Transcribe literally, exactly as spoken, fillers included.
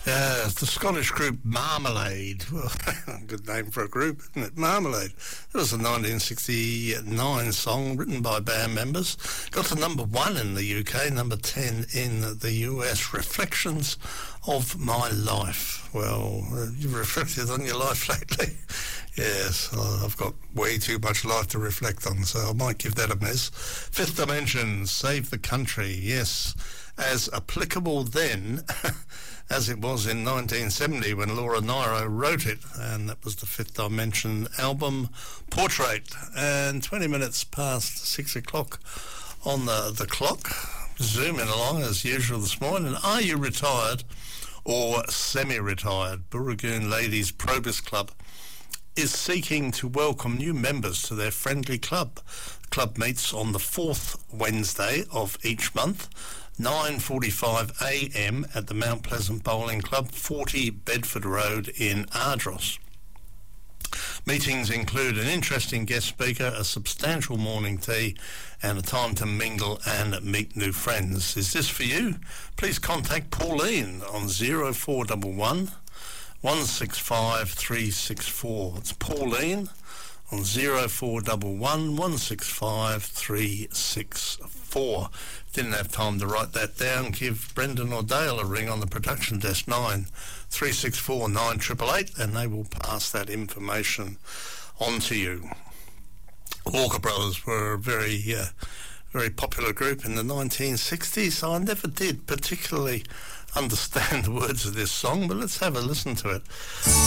Uh, the Scottish group Marmalade. Well, good name for a group, isn't it? Marmalade. It was a nineteen sixty-nine song written by band members. Got to number one in the U K, number ten in the U S. Reflections of My Life. Well, uh, you've reflected on your life lately. Yes, uh, I've got way too much life to reflect on, so I might give that a miss. Fifth Dimension, Save the Country. Yes, as applicable then as it was in nineteen seventy when Laura Nyro wrote it, and that was the Fifth Dimension album Portrait. And twenty minutes past six o'clock on the, the clock, zooming along as usual this morning. Are you retired or semi-retired? Booragoon Ladies Probus Club is seeking to welcome new members to their friendly club. The club meets on the fourth Wednesday of each month, nine forty-five a m at the Mount Pleasant Bowling Club, forty Bedford Road in Ardros. Meetings include an interesting guest speaker, a substantial morning tea, and a time to mingle and meet new friends. Is this for you? Please contact Pauline on zero four one one, one six five, three six four. It's Pauline on zero four one one, one six five, three six four. Didn't have time to write that down. Give Brendan or Dale a ring on the production desk, nine three six four nine eight eight eight, and they will pass that information on to you. Walker Brothers were a very, uh, very popular group in the nineteen sixties. I never did particularly understand the words of this song, but let's have a listen to it.